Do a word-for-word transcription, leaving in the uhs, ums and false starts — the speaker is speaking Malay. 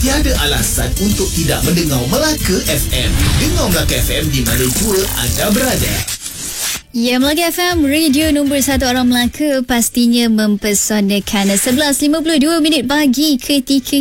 tiada alasan untuk tidak mendengar Melaka F M. Dengar Melaka F M di mana jua anda berada. Ya, Melaka F M, radio nombor satu orang Melaka, pastinya mempesonakan. sebelas lima puluh dua minit pagi ketika